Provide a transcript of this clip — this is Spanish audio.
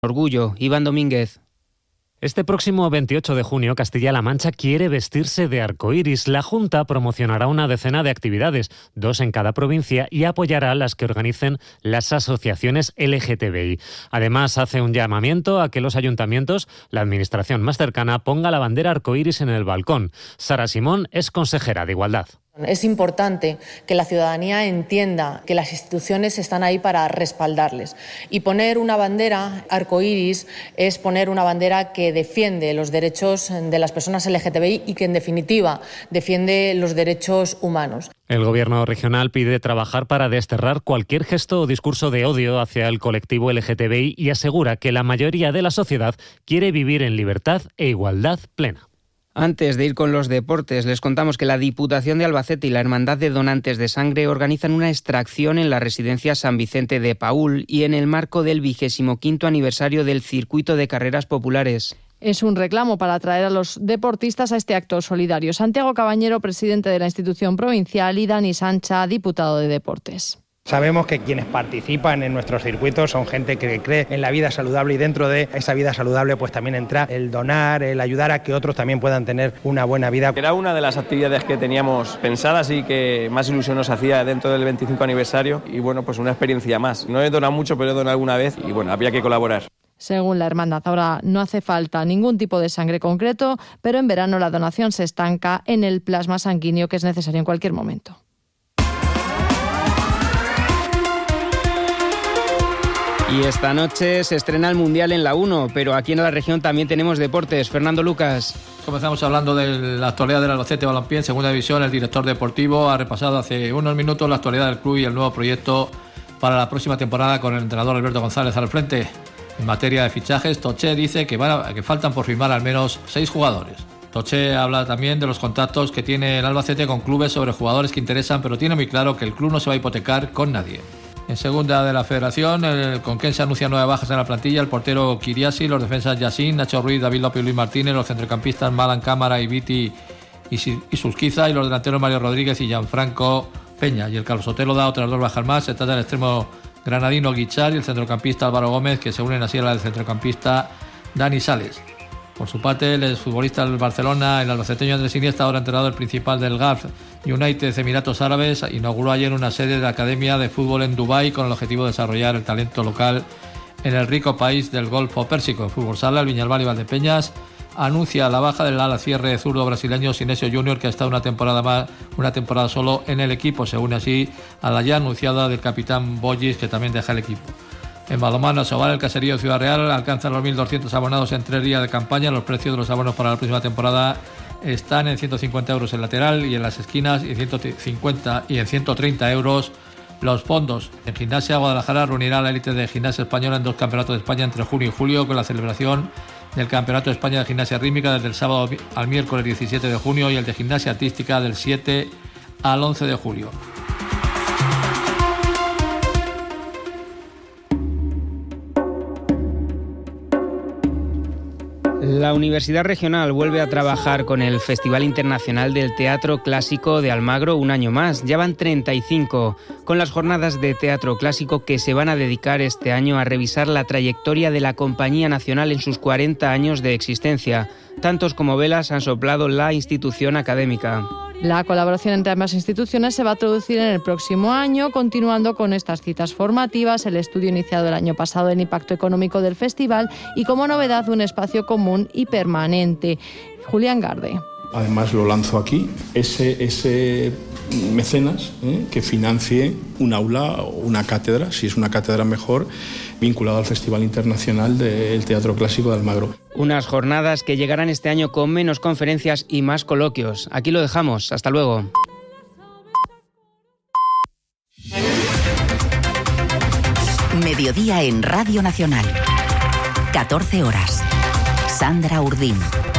Orgullo, Iván Domínguez. Este próximo 28 de junio, Castilla-La Mancha quiere vestirse de arcoíris. La Junta promocionará una decena de actividades, 2 en cada provincia, y apoyará las que organicen las asociaciones LGTBI. Además, hace un llamamiento a que los ayuntamientos, la administración más cercana, ponga la bandera arcoíris en el balcón. Sara Simón es consejera de Igualdad. Es importante que la ciudadanía entienda que las instituciones están ahí para respaldarles. Y poner una bandera arcoíris es poner una bandera que defiende los derechos de las personas LGTBI y que, en definitiva, defiende los derechos humanos. El Gobierno regional pide trabajar para desterrar cualquier gesto o discurso de odio hacia el colectivo LGTBI y asegura que la mayoría de la sociedad quiere vivir en libertad e igualdad plena. Antes de ir con los deportes, les contamos que la Diputación de Albacete y la Hermandad de Donantes de Sangre organizan una extracción en la residencia San Vicente de Paúl y en el marco del 25º aniversario del Circuito de Carreras Populares. Es un reclamo para atraer a los deportistas a este acto solidario. Santiago Cabañero, presidente de la institución provincial, y Dani Sancha, diputado de Deportes. Sabemos que quienes participan en nuestros circuitos son gente que cree en la vida saludable y dentro de esa vida saludable pues también entra el donar, el ayudar a que otros también puedan tener una buena vida. Era una de las actividades que teníamos pensadas y que más ilusión nos hacía dentro del 25 aniversario y bueno, pues una experiencia más. No he donado mucho, pero he donado alguna vez y bueno, había que colaborar. Según la hermandad, ahora no hace falta ningún tipo de sangre concreto, pero en verano la donación se estanca en el plasma sanguíneo que es necesario en cualquier momento. Y esta noche se estrena el Mundial en la 1, pero aquí en la región también tenemos deportes. Fernando Lucas. Comenzamos hablando de la actualidad del Albacete Balompié en segunda división. El director deportivo ha repasado hace unos minutos la actualidad del club y el nuevo proyecto para la próxima temporada con el entrenador Alberto González al frente. En materia de fichajes, Toché dice que faltan por firmar al menos 6 jugadores. Toché habla también de los contactos que tiene el Albacete con clubes sobre jugadores que interesan, pero tiene muy claro que el club no se va a hipotecar con nadie. En segunda de la Federación, el Conquense anuncia 9 bajas en la plantilla: el portero Kiriasi, los defensas Yacine, Nacho Ruiz, David López y Luis Martínez, los centrocampistas Malan Cámara, Ibiti y Susquiza, y los delanteros Mario Rodríguez y Gianfranco Peña. Y el Carlos Sotelo da otras 2 bajas más. Se trata del extremo granadino Guichar y el centrocampista Álvaro Gómez, que se unen así a la del centrocampista Dani Sales. Por su parte, el exfutbolista del Barcelona, el albaceteño Andrés Iniesta, ahora entrenador principal del Gulf United Emiratos Árabes, inauguró ayer una sede de la Academia de Fútbol en Dubái con el objetivo de desarrollar el talento local en el rico país del Golfo Pérsico. En fútbol sala, el Viñalbal y Valdepeñas anuncia la baja del ala cierre zurdo brasileño Sinesio Júnior, que ha estado una temporada solo en el equipo. Se une así a la ya anunciada del capitán Bollis, que también deja el equipo. En balonmano, Soval, el Caserío Ciudad Real alcanza los 1.200 abonados en 3 días de campaña. Los precios de los abonos para la próxima temporada están en 150 euros el lateral y en las esquinas, y en 150 y en 130 euros los fondos. En Gimnasia, Guadalajara reunirá a la élite de gimnasia española en 2 campeonatos de España entre junio y julio, con la celebración del Campeonato de España de Gimnasia Rítmica desde el sábado al miércoles 17 de junio y el de Gimnasia Artística del 7 al 11 de julio. La Universidad Regional vuelve a trabajar con el Festival Internacional del Teatro Clásico de Almagro un año más. Ya van 35, con las jornadas de teatro clásico que se van a dedicar este año a revisar la trayectoria de la Compañía Nacional en sus 40 años de existencia. Tantos como velas han soplado la institución académica. La colaboración entre ambas instituciones se va a traducir en el próximo año, continuando con estas citas formativas, el estudio iniciado el año pasado del impacto económico del festival y, como novedad, un espacio común y permanente. Julián Garde. Además lo lanzo aquí, ese mecenas que financie un aula o una cátedra, si es una cátedra mejor, vinculada al Festival Internacional del Teatro Clásico de Almagro. Unas jornadas que llegarán este año con menos conferencias y más coloquios. Aquí lo dejamos, hasta luego. Mediodía en Radio Nacional. 14 horas. Sandra Urdín.